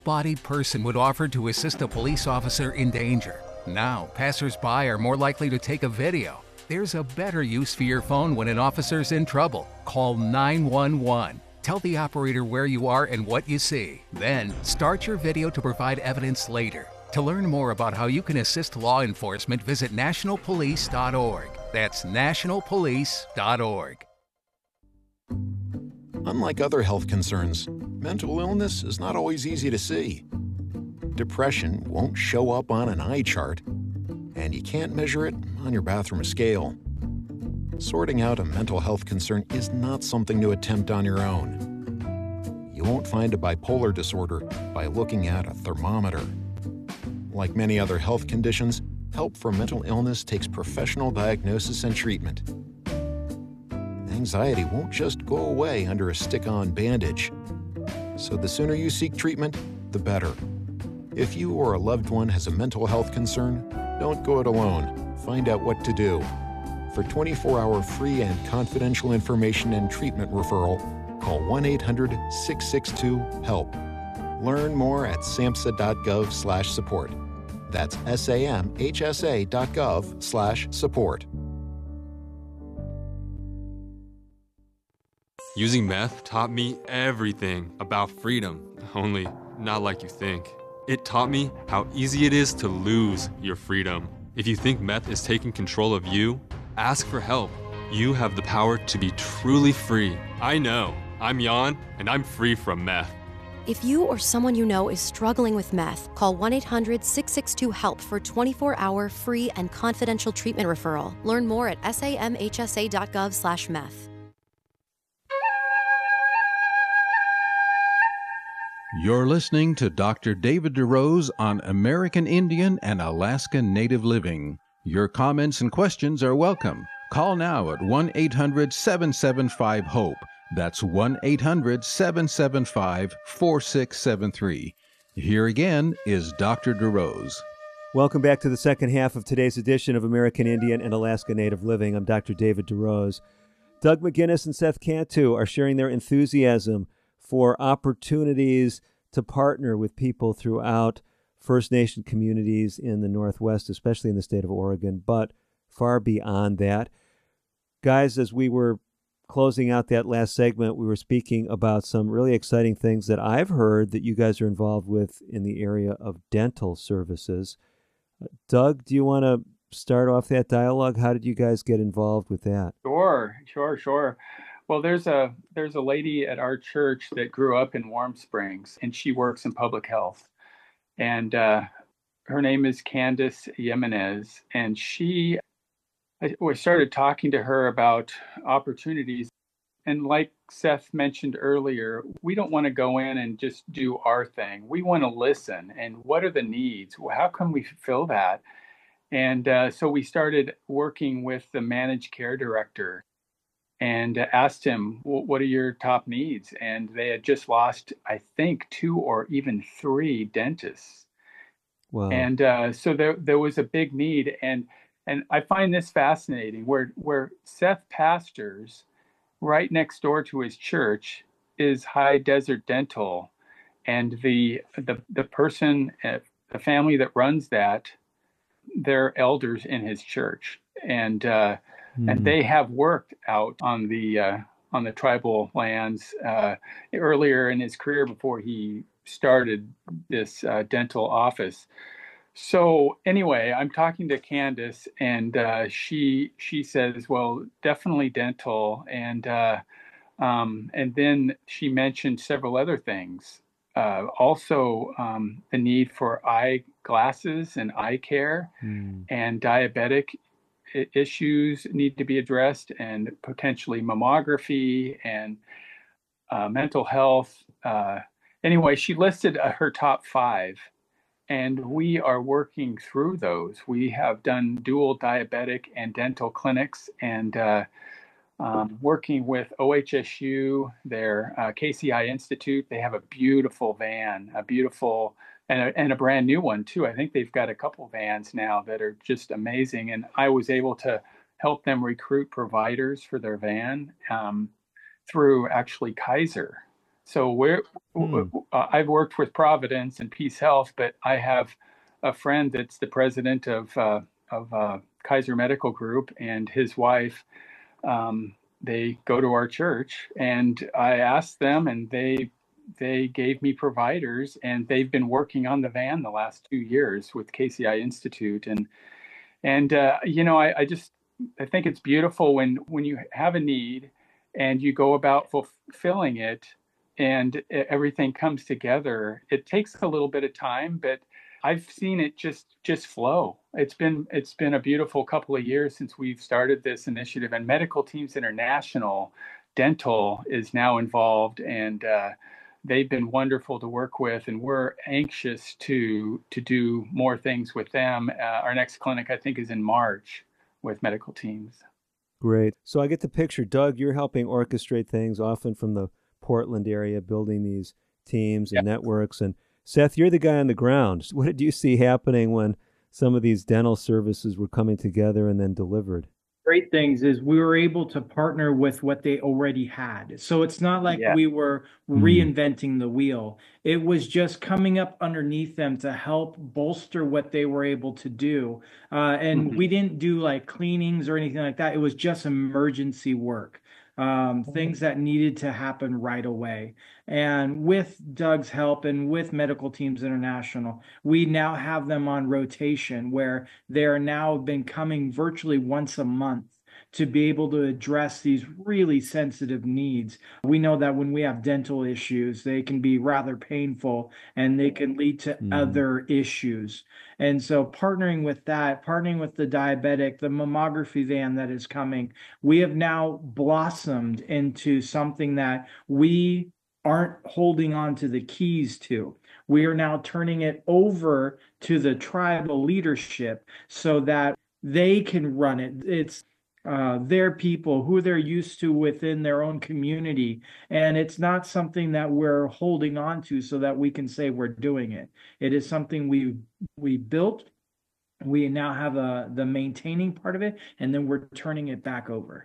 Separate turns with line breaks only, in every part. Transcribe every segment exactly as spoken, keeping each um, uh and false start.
able-bodied person would offer to assist a police officer in danger. Now, passers-by are more likely to take a video. There's a better use for your phone when an officer's in trouble. Call nine one one. Tell the operator where you are and what you see. Then, start your video to provide evidence later. To learn more about how you can assist law enforcement, visit national police dot org. That's national police dot org.
Unlike other health concerns, mental illness is not always easy to see. Depression won't show up on an eye chart, and you can't measure it on your bathroom scale. Sorting out a mental health concern is not something to attempt on your own. You won't find a bipolar disorder by looking at a thermometer. Like many other health conditions, help for mental illness takes professional diagnosis and treatment. Anxiety won't just go away under a stick-on bandage. So the sooner you seek treatment, the better. If you or a loved one has a mental health concern, don't go it alone. Find out what to do. For twenty-four hour free and confidential information and treatment referral, call one eight hundred six six two HELP. Learn more at samhsa dot gov slash support. That's S A M H S A dot gov slash support.
Using meth taught me everything about freedom, only not like you think. It taught me how easy it is to lose your freedom. If you think meth is taking control of you, ask for help. You have the power to be truly free. I know. I'm Jan, and I'm free from meth.
If you or someone you know is struggling with meth, call one eight hundred six six two HELP for twenty-four hour free and confidential treatment referral. Learn more at S A M H S A dot gov slash meth.
You're listening to Doctor David DeRose on American Indian and Alaska Native Living. Your comments and questions are welcome. Call now at one eight hundred seven seven five HOPE. That's one eight hundred seven seven five four six seven three. Here again is Doctor DeRose.
Welcome back to the second half of today's edition of American Indian and Alaska Native Living. I'm Doctor David DeRose. Doug McGinnis and Seth Cantu are sharing their enthusiasm for opportunities to partner with people throughout First Nation communities in the Northwest, especially in the state of Oregon, but far beyond that. Guys, as we were closing out that last segment, we were speaking about some really exciting things that I've heard that you guys are involved with in the area of dental services. Uh, Doug, do you want to start off that dialogue? How did you guys get involved with that?
Sure, sure, sure. Well, there's a there's a lady at our church that grew up in Warm Springs, and she works in public health. And uh, her name is Candace Jimenez, and she, I, I started talking to her about opportunities. And like Seth mentioned earlier, we don't want to go in and just do our thing. We want to listen. And what are the needs? How can we fill that? And uh, so we started working with the managed care director and asked him, well, what are your top needs? And they had just lost, I think, two or even three dentists.
Wow.
And uh, so there there was a big need. And and I find this fascinating, where, where Seth pastors, right next door to his church is High Desert Dental. And the the, the person, uh, the family that runs that, they're elders in his church. And uh Mm-hmm. And they have worked out on the uh, on the tribal lands uh, earlier in his career before he started this uh, dental office. So anyway, I'm talking to Candace, and uh, she she says, well, definitely dental, and uh, um, and then she mentioned several other things. Uh, also, um, the need for eye glasses and eye care, mm. and diabetic issues need to be addressed, and potentially mammography and uh, mental health. Uh, anyway, she listed uh, her top five, and we are working through those. We have done dual diabetic and dental clinics, and uh, um, working with O H S U, their uh, K C I Institute. They have a beautiful van, a beautiful And a, and a brand new one, too. I think they've got a couple vans now that are just amazing. And I was able to help them recruit providers for their van um, through actually Kaiser. So we're,
Hmm.
uh, I've worked with Providence and Peace Health, but I have a friend that's the president of uh, of uh, Kaiser Medical Group, and his wife. Um, they go to our church, and I asked them, and they they gave me providers, and they've been working on the van the last two years with K C I Institute, and and uh, you know, I, I just I think it's beautiful when when you have a need and you go about fulfilling it, and e- everything comes together. It takes a little bit of time, but I've seen it just just flow. It's been it's been a beautiful couple of years since we've started this initiative, and Medical Teams International Dental is now involved, and uh, they've been wonderful to work with, and we're anxious to to do more things with them. Uh, our next clinic, I think, is in March with Medical Teams.
Great. So I get the picture. Doug, you're helping orchestrate things often from the Portland area, building these teams and
Yep.
networks. And Seth, you're the guy on the ground. What did you see happening when some of these dental services were coming together and then delivered?
Great things is we were able to partner with what they already had. So it's not like
Yeah.
we were reinventing the wheel. It was just coming up underneath them to help bolster what they were able to do. Uh, and
Mhm.
we didn't do like cleanings or anything like that. It was just emergency work, um, things that needed to happen right away. And with Doug's help and with Medical Teams International, we now have them on rotation where they're now been coming virtually once a month to be able to address these really sensitive needs. We know that when we have dental issues, they can be rather painful and they can lead to
Mhm.
other issues. And so partnering with that, partnering with the diabetic, the mammography van that is coming, we have now blossomed into something that we aren't holding on to the keys to. We are now turning it over to the tribal leadership so that they can run it. It's uh, their people who they're used to within their own community. And it's not something that we're holding on to so that we can say we're doing it. It is something we we built. We now have a, the maintaining part of it, and then we're turning it back over.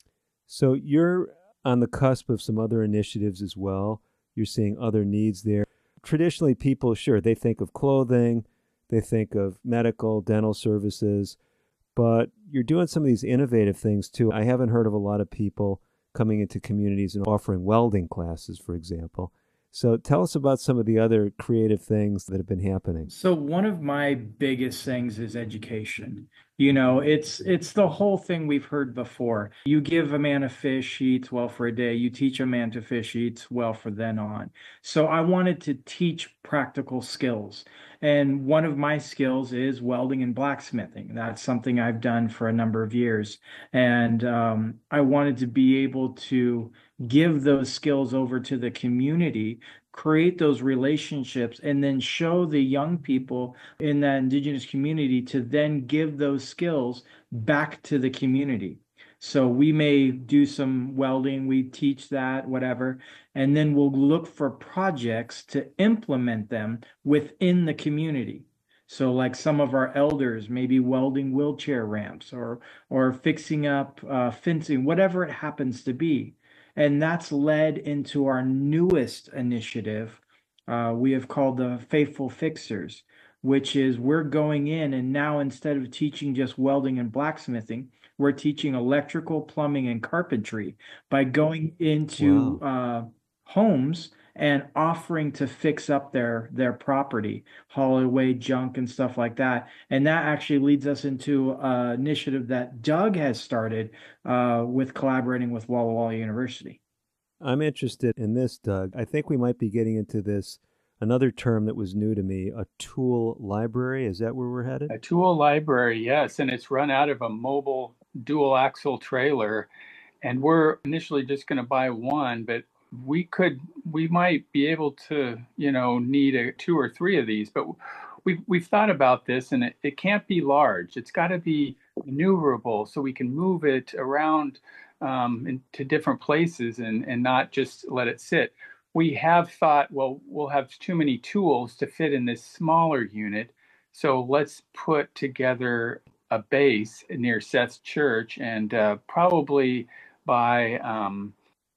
So you're on the cusp of some other initiatives as well. You're seeing other needs there. Traditionally, people, sure, they think of clothing, they think of medical, dental services, but you're doing some of these innovative things too. I haven't heard of a lot of people coming into communities and offering welding classes, for example. So tell us about some of the other creative things that have been happening.
So one of my biggest things is education. You know, it's it's the whole thing we've heard before. You give a man a fish, he eats well for a day. You teach a man to fish, he eats well for then on. So I wanted to teach practical skills. And one of my skills is welding and blacksmithing. That's something I've done for a number of years. And um, I wanted to be able to give those skills over to the community, create those relationships, and then show the young people in that indigenous community to then give those skills back to the community. So we may do some welding, we teach that, whatever, and then we'll look for projects to implement them within the community. So like some of our elders may be welding wheelchair ramps or or fixing up uh, fencing, whatever it happens to be. And that's led into our newest initiative, uh, we have called the Faithful Fixers, which is we're going in and now instead of teaching just welding and blacksmithing, we're teaching electrical, plumbing, and carpentry by going into uh, homes and offering to fix up their their property, haul away junk and stuff like that. And that actually leads us into an initiative that Doug has started uh, with collaborating with Walla Walla University.
I'm interested in this, Doug. I think we might be getting into this, another term that was new to me, a tool library. Is that where we're headed?
A tool library, yes, and it's run out of a mobile dual axle trailer. And we're initially just going to buy one, but we could, we might be able to, you know, need a two or three of these. But we've we've thought about this, and it, it can't be large. It's got to be maneuverable, so we can move it around um, into different places and and not just let it sit. We have thought, well, we'll have too many tools to fit in this smaller unit, so let's put together a base near Seth's church, and uh, probably by um,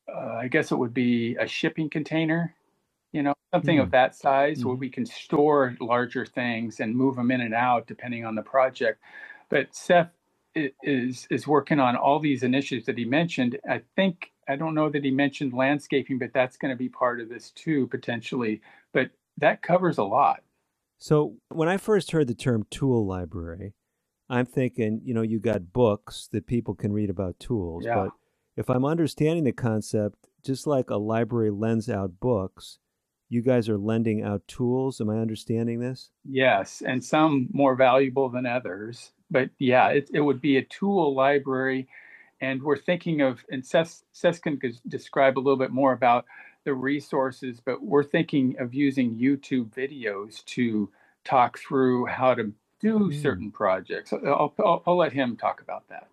uh, I guess it would be a shipping container, you know, something of
Mm.
that size where
Mhm.
we can store larger things and move them in and out depending on the project. But Seth i- is is working on all these initiatives that he mentioned. I think I don't know that he mentioned landscaping, but that's going to be part of this too potentially. But that covers a lot.
So when I first heard the term tool library, I'm thinking, you know, you got books that people can read about tools.
Yeah.
But if I'm understanding the concept, just like a library lends out books, you guys are lending out tools. Am I understanding this?
Yes, and some more valuable than others. But yeah, it, it would be a tool library. And we're thinking of, and Seth, Seth can g- describe a little bit more about the resources, but we're thinking of using YouTube videos to talk through how to do
Mm.
certain projects. So I'll, I'll, I'll let him talk about that.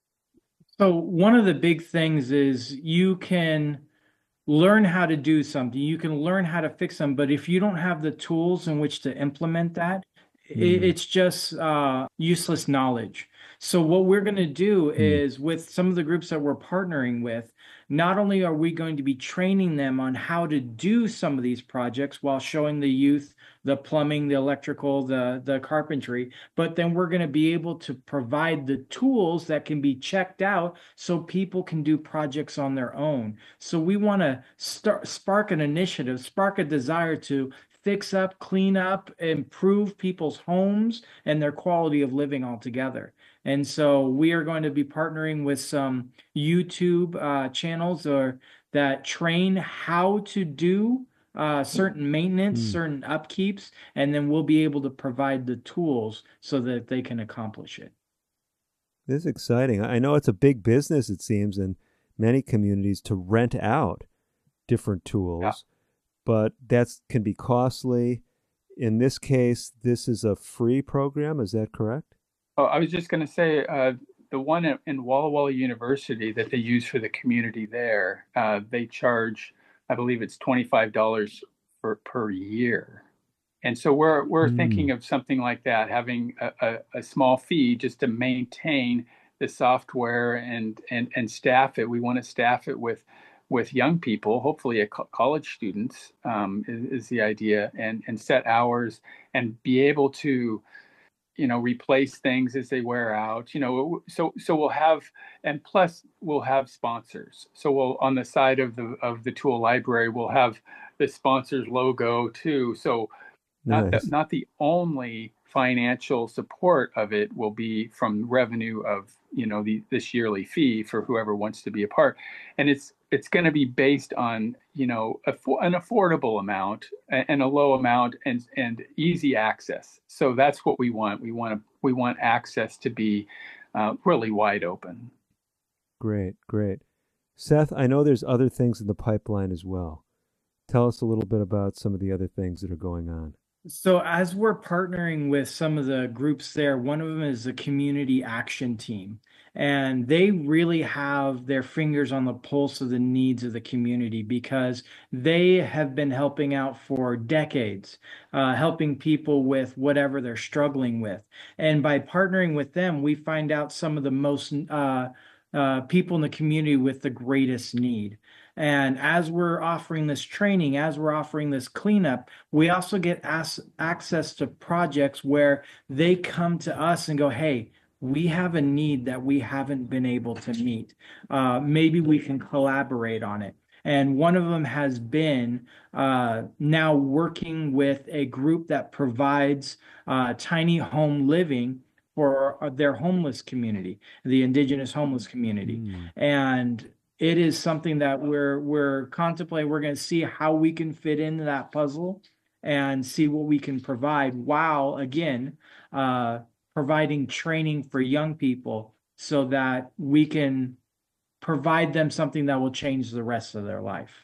So one of the big things is you can learn how to do something, you can learn how to fix them, but if you don't have the tools in which to implement that, it,
Mm.
it's just uh, useless knowledge. So what we're going to do
Mm.
is with some of the groups that we're partnering with, not only are we going to be training them on how to do some of these projects while showing the youth the plumbing, the electrical, the the carpentry, but then we're going to be able to provide the tools that can be checked out so people can do projects on their own. So we want to start spark an initiative, spark a desire to fix up, clean up, improve people's homes and their quality of living altogether. And so we are going to be partnering with some YouTube uh, channels or that train how to do uh, certain maintenance,
Mm.
certain upkeeps, and then we'll be able to provide the tools so that they can accomplish it.
This is exciting. I know it's a big business, it seems, in many communities to rent out different tools,
Yeah.
but that can be costly. In this case, this is a free program. Is that correct?
Oh, I was just going to say uh, the one in, in Walla Walla University that they use for the community there, uh, they charge, I believe it's twenty-five dollars for per year. And so we're we're thinking
Mm.
of something like that, having a, a, a small fee just to maintain the software and and and staff it. We want to staff it with with young people, hopefully a co- college students um, is, is the idea, and and set hours and be able to you know replace things as they wear out, you know so so we'll have, and plus we'll have sponsors, so we'll on the side of the of the tool library we'll have the sponsors logo too. So not the,
Nice.
not the only financial support of it will be from revenue of you know the this yearly fee for whoever wants to be a part, and it's it's going to be based on you know a, an affordable amount and a low amount and and easy access. So that's what we want. We want to we want access to be uh, really wide open.
Great, great. Seth, I know there's other things in the pipeline as well. Tell us a little bit about some of the other things that are going on.
So as we're partnering with some of the groups there, one of them is the community action team. And they really have their fingers on the pulse of the needs of the community because they have been helping out for decades, uh, helping people with whatever they're struggling with. And by partnering with them, we find out some of the most uh, uh, people in the community with the greatest need. And as we're offering this training, as we're offering this cleanup, we also get as- access to projects where they come to us and go, hey, we have a need that we haven't been able to meet. Uh, maybe we can collaborate on it. And one of them has been uh, now working with a group that provides uh, tiny home living for their homeless community, the indigenous homeless community.
Mm.
And it is something that we're we're contemplating. We're going to see how we can fit into that puzzle and see what we can provide while again uh, providing training for young people so that we can provide them something that will change the rest of their life.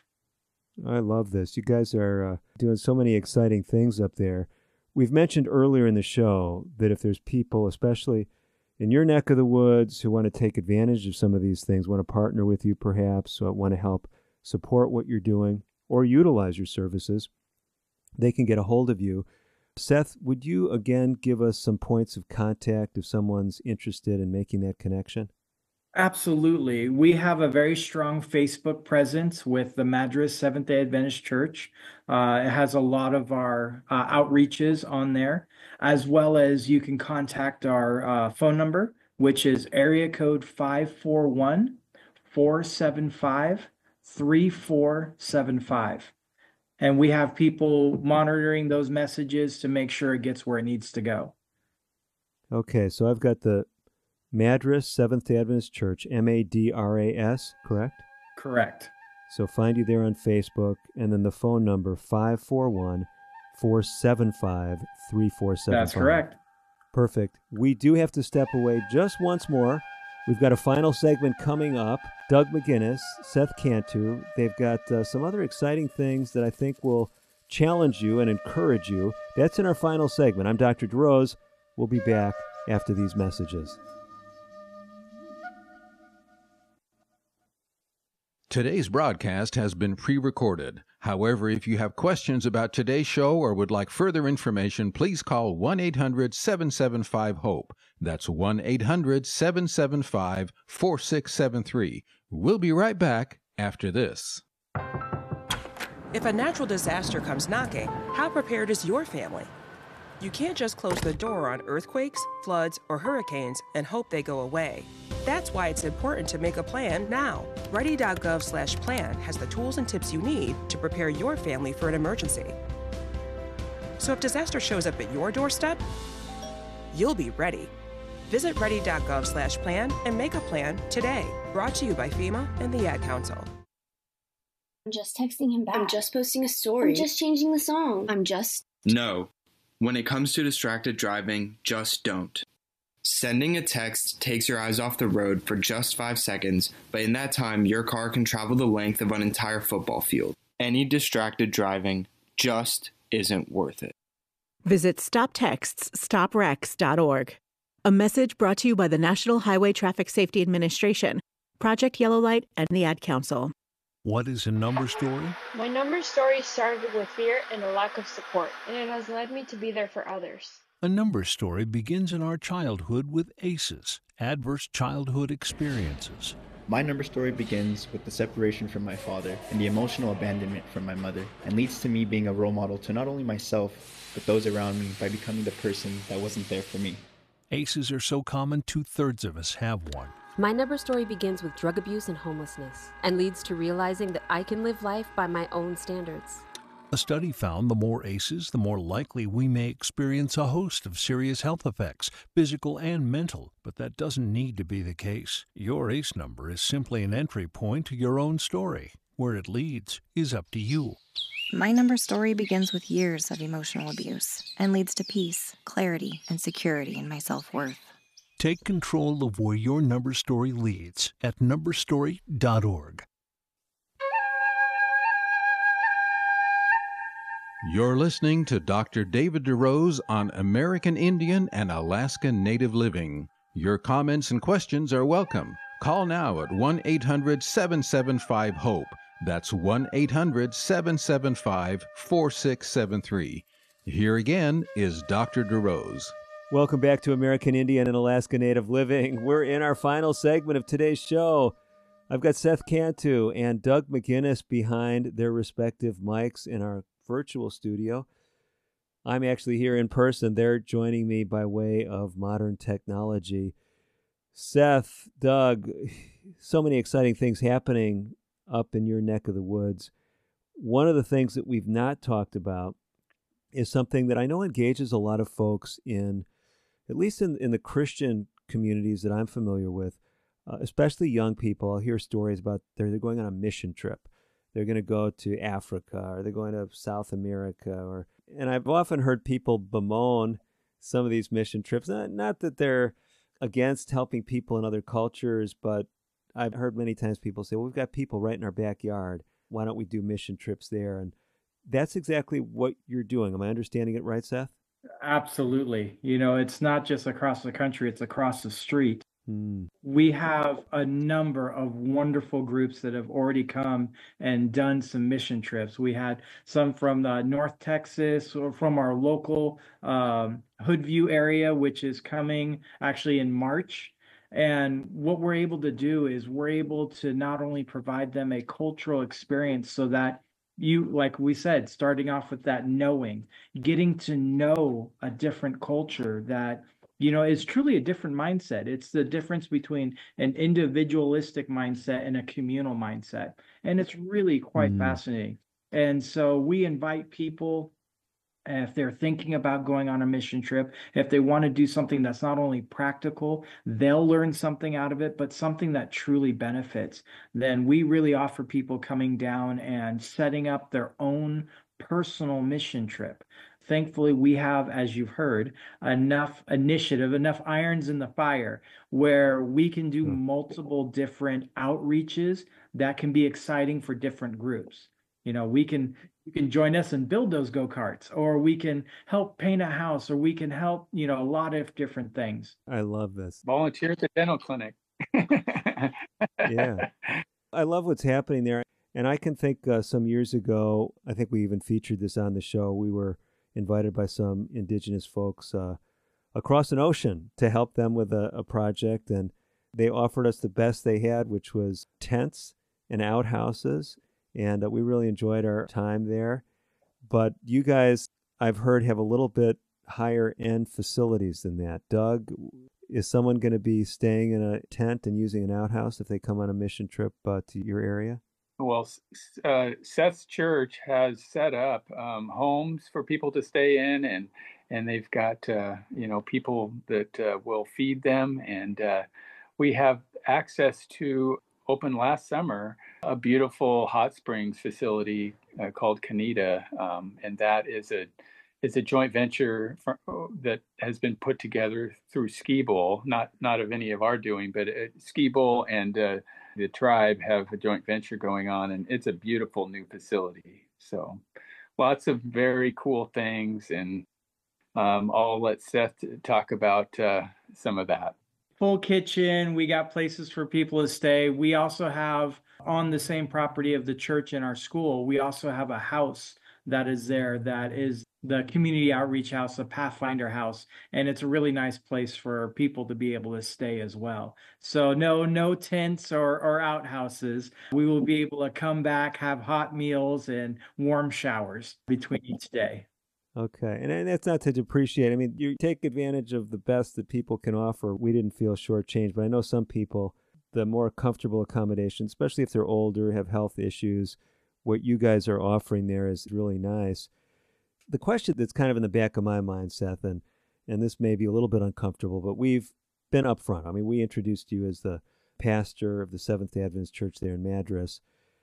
I love this. You guys are uh, doing so many exciting things up there. We've mentioned earlier in the show that if there's people, especially in your neck of the woods, who want to take advantage of some of these things, want to partner with you perhaps, or want to help support what you're doing or utilize your services, they can get a hold of you. Seth, would you again give us some points of contact if someone's interested in making that connection?
Absolutely. We have a very strong Facebook presence with the Madras Seventh-day Adventist Church. Uh, it has a lot of our uh, outreaches on there, as well as you can contact our uh, phone number, which is area code five four one, four seven five, three four seven five. And we have people monitoring those messages to make sure it gets where it needs to go.
Okay, so I've got the Madras Seventh-day Adventist Church, M A D R A S, correct?
Correct.
So find you there on Facebook, and then the phone number, five four one, four seven five, three four seven five.
That's correct.
Perfect. We do have to step away just once more. We've got a final segment coming up. Doug McGinnis, Seth Cantu, they've got uh, some other exciting things that I think will challenge you and encourage you. That's in our final segment. I'm Doctor DeRose. We'll be back after these messages.
Today's broadcast has been pre-recorded. However, if you have questions about today's show or would like further information, please call one eight hundred seven seven five HOPE. That's one eight hundred seven seven five four six seven three. We'll be right back after this.
If a natural disaster comes knocking, how prepared is your family? You can't just close the door on earthquakes, floods, or hurricanes and hope they go away. That's why it's important to make a plan now. Ready.gov slash plan has the tools and tips you need to prepare your family for an emergency. So if disaster shows up at your doorstep, you'll be ready. Visit ready.gov slash plan and make a plan today. Brought to you by FEMA and the Ad Council.
I'm just texting him back. I'm just posting a story. I'm just changing the song. I'm just...
No. When it comes to distracted driving, just don't. Sending a text takes your eyes off the road for just five seconds, but in that time, your car can travel the length of an entire football field. Any distracted driving just isn't worth it.
Visit stop texts stop wrecks dot org. A message brought to you by the National Highway Traffic Safety Administration, Project Yellow Light, and the Ad Council.
What is a number story?
My number story started with fear and a lack of support, and it has led me to be there for others.
A number story begins in our childhood with A C Es, adverse childhood experiences.
My number story begins with the separation from my father and the emotional abandonment from my mother, and leads to me being a role model to not only myself, but those around me by becoming the person that wasn't there for me.
A C Es are so common, two-thirds of us have one.
My number story begins with drug abuse and homelessness, and leads to realizing that I can live life by my own standards.
A study found the more A C Es, the more likely we may experience a host of serious health effects, physical and mental, but that doesn't need to be the case. Your A C E number is simply an entry point to your own story. Where it leads is up to you.
My number story begins with years of emotional abuse and leads to peace, clarity, and security in my self-worth.
Take control of where your number story leads at number story dot org.
You're listening to Doctor David DeRose on American Indian and Alaska Native Living. Your comments and questions are welcome. Call now at one eight hundred seven seven five HOPE. That's one eight hundred seven seven five four six seven three. Here again is Doctor DeRose.
Welcome back to American Indian and Alaska Native Living. We're in our final segment of today's show. I've got Seth Cantu and Doug McGinnis behind their respective mics in our virtual studio. I'm actually here in person. They're joining me by way of modern technology. Seth, Doug, so many exciting things happening up in your neck of the woods. One of the things that we've not talked about is something that I know engages a lot of folks in, at least in, in the Christian communities that I'm familiar with, uh, especially young people. I'll hear stories about they're, they're going on a mission trip. They're going to go to Africa, or they're going to South America, or and I've often heard people bemoan some of these mission trips. Not, not that they're against helping people in other cultures, but I've heard many times people say, well, we've got people right in our backyard. Why don't we do mission trips there? And that's exactly what you're doing. Am I understanding it right, Seth?
Absolutely. You know, it's not just across the country, it's across the street.
Hmm.
We have a number of wonderful groups that have already come and done some mission trips. We had some from uh, North Texas, or from our local um, Hoodview area, which is coming actually in March. And what we're able to do is we're able to not only provide them a cultural experience so that you, like we said, starting off with that knowing, getting to know a different culture that, you know, is truly a different mindset. It's the difference between an individualistic mindset and a communal mindset. And it's really quite
Mm.
fascinating. And so we invite people, if they're thinking about going on a mission trip, if they want to do something that's not only practical, they'll learn something out of it, but something that truly benefits, then we really offer people coming down and setting up their own personal mission trip. Thankfully, we have, as you've heard, enough initiative, enough irons in the fire where we can do multiple different outreaches that can be exciting for different groups. You know, we can you can join us and build those go-karts, or we can help paint a house, or we can help, you know, a lot of different things.
I love this.
Volunteer at the dental clinic.
Yeah. I love what's happening there. And I can think uh, some years ago, I think we even featured this on the show. We were invited by some indigenous folks uh, across an ocean to help them with a, a project. And they offered us the best they had, which was tents and outhouses. And uh, we really enjoyed our time there. But you guys, I've heard, have a little bit higher end facilities than that. Doug, is someone going to be staying in a tent and using an outhouse if they come on a mission trip uh, to your area?
Well, uh, Seth's church has set up um, homes for people to stay in, and and they've got uh, you know people that uh, will feed them, and uh, we have access to, opened last summer, a beautiful hot springs facility uh, called Kanita, um, and that is a is a joint venture for, that has been put together through Ski Bowl, not not of any of our doing, but uh, Ski Bowl and uh, the tribe have a joint venture going on, and it's a beautiful new facility. So lots of very cool things, and um, I'll let Seth talk about uh, some of that.
Full kitchen. We got places for people to stay. We also have, on the same property of the church and our school, we also have a house that is there that is the community outreach house, the Pathfinder house. And it's a really nice place for people to be able to stay as well. So no, no tents or, or outhouses. We will be able to come back, have hot meals and warm showers between each day.
Okay. And, and that's not to depreciate. I mean, you take advantage of the best that people can offer. We didn't feel shortchanged, but I know some people, the more comfortable accommodation, especially if they're older, have health issues, what you guys are offering there is really nice. The question that's kind of in the back of my mind, Seth, and, and this may be a little bit uncomfortable, but we've been upfront. I mean, we introduced you as the pastor of the Seventh-day Adventist Church there in Madras.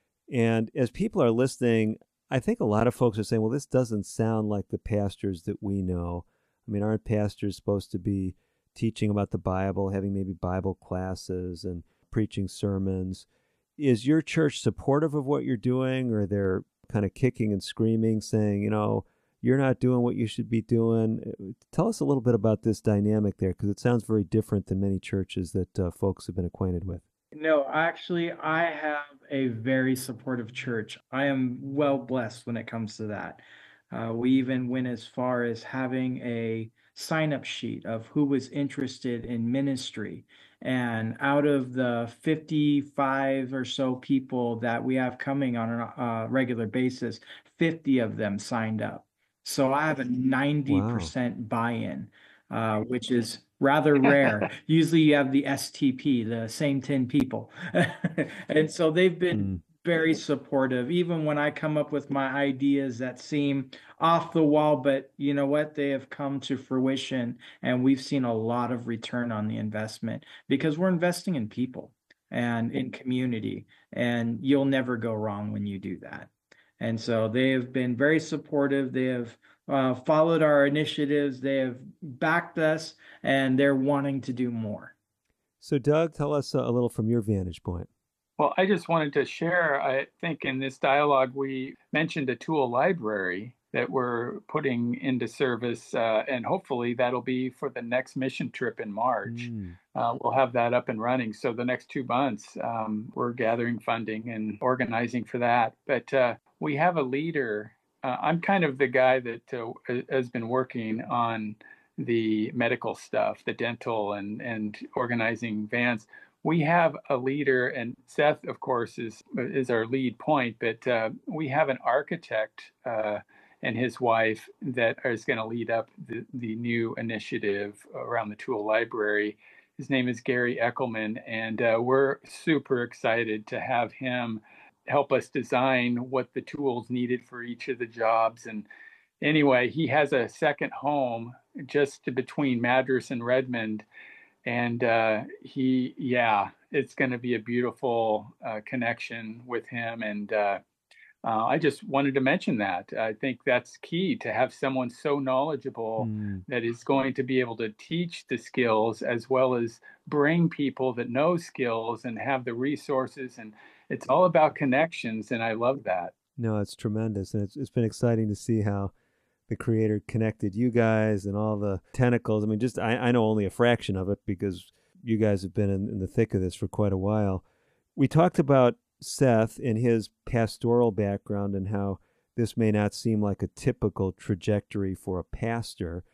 And as people are listening, I think a lot of folks are saying, well, this doesn't sound like the pastors that we know. I mean, aren't pastors supposed to be teaching about the Bible, having maybe Bible classes and preaching sermons? Is your church supportive of what you're doing, or they're kind of kicking and screaming, saying, you know, you're not doing what you should be doing? Tell us a little bit about this dynamic there, because it sounds very different than many churches that uh, folks have been acquainted with.
No, actually, I have a very supportive church. I am well blessed when it comes to that. Uh, we even went as far as having a sign-up sheet of who was interested in ministry. And out of the fifty-five or so people that we have coming on a uh, regular basis, fifty of them signed up. So I have a ninety percent wow. buy-in, uh, which is rather rare. Usually you have the S T P, the same ten people. And so they've been mm. very supportive, even when I come up with my ideas that seem off the wall, but you know what? They have come to fruition, and we've seen a lot of return on the investment because we're investing in people and in community, and you'll never go wrong when you do that. And so they have been very supportive. They have uh, followed our initiatives. They have backed us, and they're wanting to do more.
So, Doug, tell us a little from your vantage point.
Well, I just wanted to share, I think in this dialogue, we mentioned a tool library that we're putting into service, uh, and hopefully that'll be for the next mission trip in March. Mm. Uh, we'll have that up and running. So the next two months, um, we're gathering funding and organizing for that. But uh, we have a leader. Uh, I'm kind of the guy that uh, has been working on the medical stuff, the dental and, and organizing vans. We have a leader, and Seth, of course, is is our lead point, but uh, we have an architect uh, and his wife that is going to lead up the, the new initiative around the tool library. His name is Gary Eckelman, and uh, we're super excited to have him help us design what the tools needed for each of the jobs. And anyway, he has a second home just between Madras and Redmond. And uh, he, yeah, it's going to be a beautiful uh, connection with him. And uh, uh, I just wanted to mention that. I think that's key, to have someone so knowledgeable mm. that is going to be able to teach the skills as well as bring people that know skills and have the resources. And it's all about connections. And I love that.
No, it's tremendous. And it's, it's been exciting to see how the Creator connected you guys and all the tentacles. I mean, just I, I know only a fraction of it because you guys have been in, in the thick of this for quite a while. We talked about Seth and his pastoral background and how this may not seem like a typical trajectory for a pastor.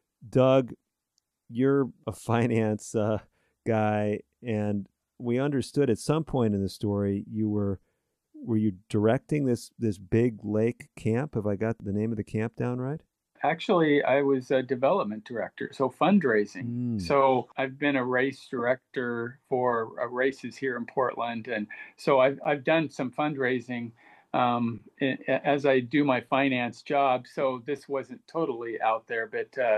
Doug, you're a finance uh, guy, and we understood at some point in the story you were Were you directing this this big lake camp? Have I got the name of the camp down right?
Actually, I was a development director, so fundraising. Mm. So I've been a race director for uh, races here in Portland. And so I've, I've done some fundraising um, as I do my finance job. So this wasn't totally out there, but uh,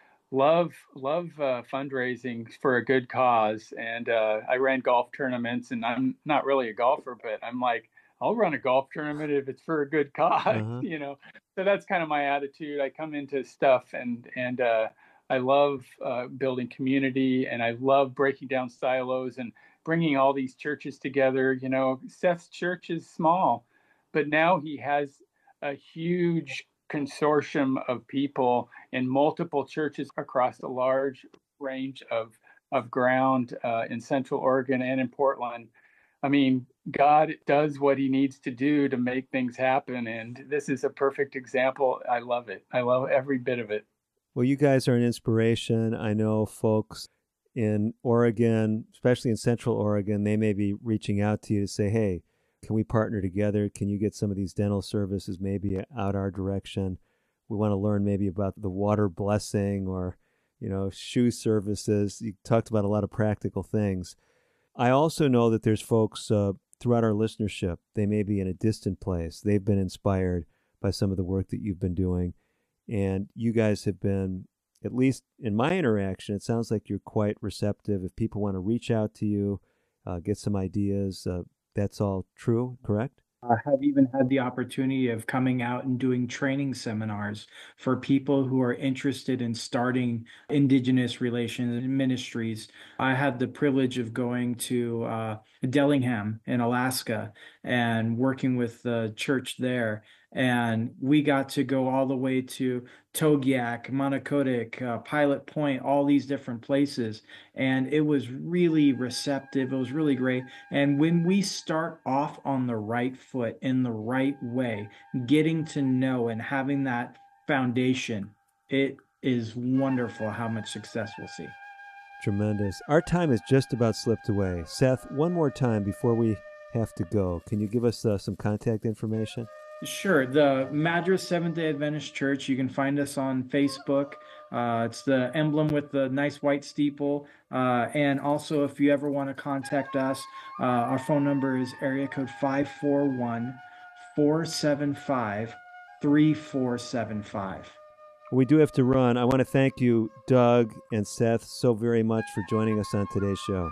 love love uh, fundraising for a good cause. And uh, I ran golf tournaments, and I'm not really a golfer, but I'm like, I'll run a golf tournament if it's for a good cause, uh-huh. you know. So that's kind of my attitude. I come into stuff, and and uh, I love uh, building community, and I love breaking down silos and bringing all these churches together. You know, Seth's church is small, but now he has a huge consortium of people in multiple churches across a large range of of ground uh, in Central Oregon and in Portland. I mean, God does what he needs to do to make things happen. And this is a perfect example. I love it. I love every bit of it.
Well, you guys are an inspiration. I know folks in Oregon, especially in Central Oregon, they may be reaching out to you to say, hey, can we partner together? Can you get some of these dental services maybe out our direction? We want to learn maybe about the water blessing or, you know, shoe services. You talked about a lot of practical things. I also know that there's folks uh, throughout our listenership. They may be in a distant place. They've been inspired by some of the work that you've been doing. And you guys have been, at least in my interaction, it sounds like you're quite receptive. If people want to reach out to you, uh, get some ideas, uh, that's all true, correct?
I have even had the opportunity of coming out and doing training seminars for people who are interested in starting Indigenous relations ministries. I had the privilege of going to uh, Dellingham in Alaska and working with the church there. And we got to go all the way to Togiak, Monokodik, uh, Pilot Point, all these different places. And it was really receptive. It was really great. And when we start off on the right foot, in the right way, getting to know and having that foundation, it is wonderful how much success we'll see.
Tremendous. Our time has just about slipped away. Seth, one more time before we have to go, can you give us uh, some contact information?
Sure. The Madras Seventh-day Adventist Church. You can find us on Facebook. Uh, it's the emblem with the nice white steeple. Uh, and also, if you ever want to contact us, uh, our phone number is area code five four one, four seven five, three four seven five.
We do have to run. I want to thank you, Doug and Seth, so very much for joining us on today's show.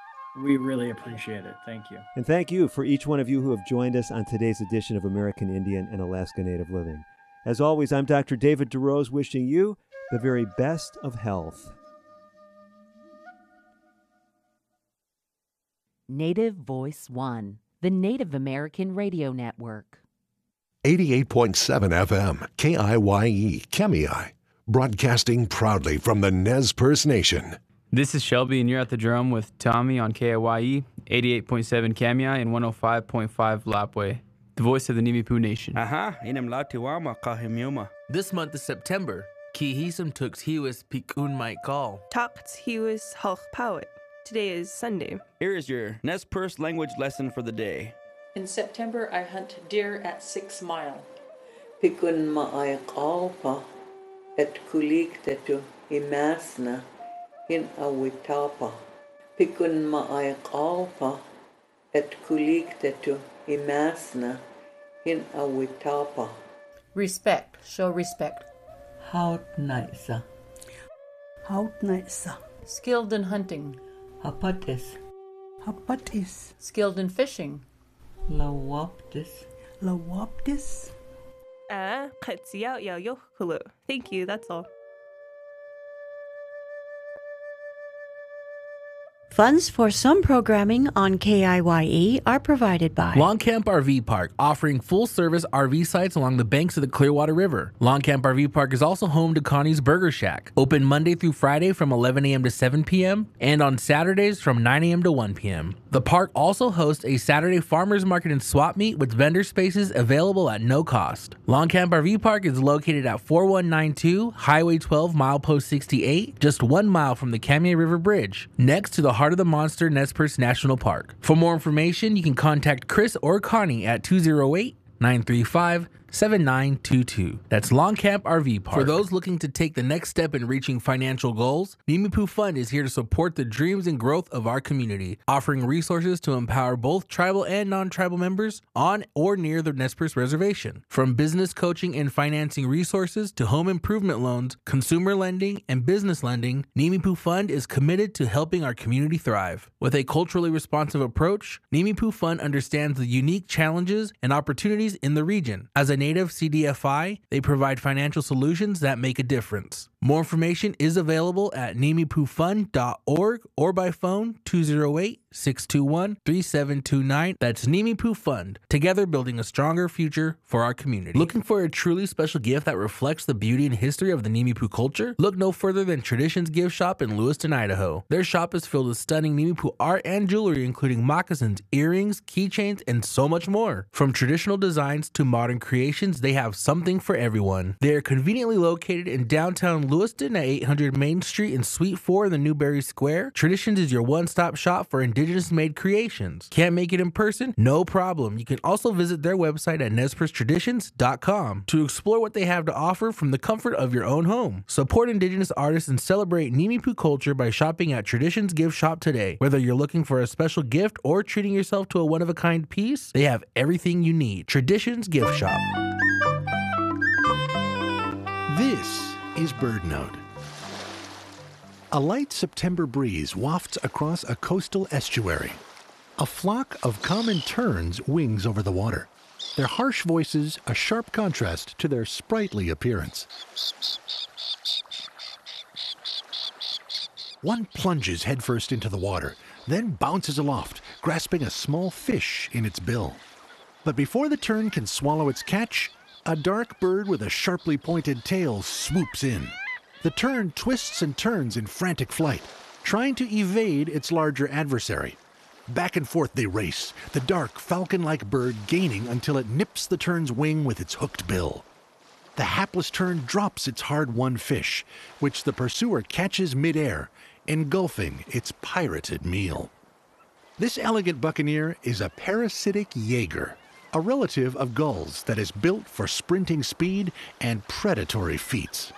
We really appreciate it. Thank you.
And thank you for each one of you who have joined us on today's edition of American Indian and Alaska Native Living. As always, I'm Doctor David DeRose, wishing you the very best of health.
Native Voice One, the Native American Radio Network.
eighty-eight point seven F M, K I Y E, Kemei, broadcasting proudly from the Nez Perce Nation.
This is Shelby, and you're at the drum with Tommy on K I Y E, eighty-eight point seven Kemei and one oh five point five Lapwai, the voice of the Nimiipuu Nation.
Aha, inam latiwama kahimyuma.
This month is September,
Kihisum tux hiwis pikun might call.
Takt hiwis halch powit. Today is Sunday.
Here is your Nez Perce language lesson for the day.
In September, I hunt deer at Six Mile.
Pikun ma'ay qalpa et kulik tetu imasna in awitapa. Pikun ma'ay qalpa et kulik tetu imasna in awitapa.
Respect. Show respect.
Haut naisa.
Haut naisa. Skilled in hunting.
Hapatis.
Hapatis. Skilled in fishing.
Lawaptis.
Lawaptis.
Ah, katsiao yao yohulu. Thank you, that's all.
Funds for some programming on K I Y E are provided by
Longcamp R V Park, offering full-service R V sites along the banks of the Clearwater River. Longcamp R V Park is also home to Connie's Burger Shack, open Monday through Friday from eleven a.m. to seven p.m. and on Saturdays from nine a.m. to one p.m. The park also hosts a Saturday farmers market and swap meet with vendor spaces available at no cost. Longcamp R V Park is located at forty-one ninety-two Highway twelve, milepost sixty-eight, just one mile from the Kamiah River Bridge, next to the Heart of the Monster Nez Perce National Park. For more information, you can contact Chris or Connie at two oh eight, nine three five, seven nine two two. That's Longcamp R V Park. For those looking to take the next step in reaching financial goals, Nimipu Fund is here to support the dreams and growth of our community, offering resources to empower both tribal and non-tribal members on or near the Nez Perce Reservation. From business coaching and financing resources to home improvement loans, consumer lending, and business lending, Nimipu Fund is committed to helping our community thrive. With a culturally responsive approach, Nimipu Fund understands the unique challenges and opportunities in the region. As a native C D F I, they provide financial solutions that make a difference. More information is available at nimipu fund dot org or by phone two oh eight, six two one, three seven two nine. That's Nimipu Fund, together building a stronger future for our community. Looking for a truly special gift that reflects the beauty and history of the Nimipu culture? Look no further than Traditions Gift Shop in Lewiston, Idaho. Their shop is filled with stunning Nimipu art and jewelry, including moccasins, earrings, keychains, and so much more. From traditional designs to modern creations, they have something for everyone. They are conveniently located in downtown Lewiston at eight hundred Main Street in Suite four in the Newberry Square. Traditions is your one-stop shop for Indigenous-made creations. Can't make it in person? No problem. You can also visit their website at nez perce traditions dot com to explore what they have to offer from the comfort of your own home. Support Indigenous artists and celebrate Nimipu culture by shopping at Traditions Gift Shop today. Whether you're looking for a special gift or treating yourself to a one-of-a-kind piece, they have everything you need. Traditions Gift Shop.
This is BirdNote. A light September breeze wafts across a coastal estuary. A flock of common terns wings over the water, their harsh voices a sharp contrast to their sprightly appearance. One plunges headfirst into the water, then bounces aloft, grasping a small fish in its bill. But before the tern can swallow its catch, a dark bird with a sharply pointed tail swoops in. The tern twists and turns in frantic flight, trying to evade its larger adversary. Back and forth they race, the dark, falcon-like bird gaining until it nips the tern's wing with its hooked bill. The hapless tern drops its hard-won fish, which the pursuer catches midair, engulfing its pirated meal. This elegant buccaneer is a parasitic jaeger, a relative of gulls that is built for sprinting speed and predatory feats.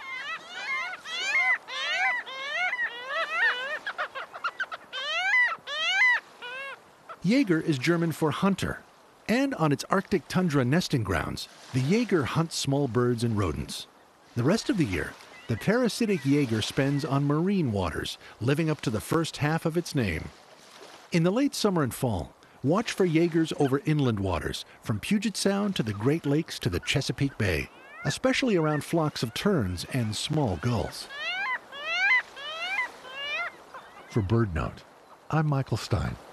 Jaeger is German for hunter, and on its Arctic tundra nesting grounds, the Jaeger hunts small birds and rodents. The rest of the year, the parasitic Jaeger spends on marine waters, living up to the first half of its name. In the late summer and fall, watch for Jaegers over inland waters, from Puget Sound to the Great Lakes to the Chesapeake Bay, especially around flocks of terns and small gulls. For BirdNote, I'm Michael Stein.